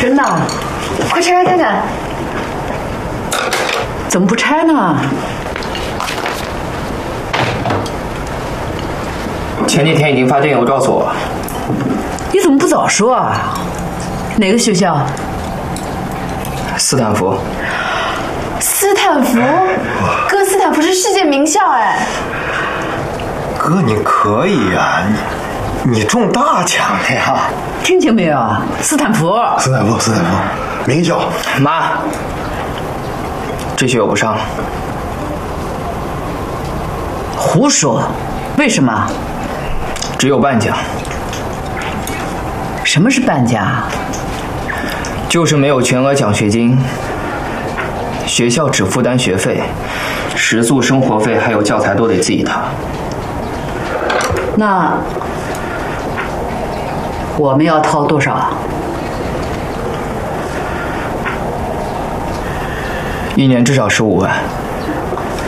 真的？快拆开看看。怎么不拆呢？ 前几天已经发电邮告诉我。 你怎么不早说啊？哪个学校？ 斯坦福。 斯坦福？哥，斯坦福是世界名校哎。 哥，你可以呀，你中大奖了呀！ 听见没有？斯坦福， 名校。 妈，这学我不上。 胡说！为什么？ 只有半价。 什么是半价？ 就是没有全额奖学金，学校只负担学费，食宿、生活费还有教材都得自己掏。 那我们要掏多少？ 一年至少15万。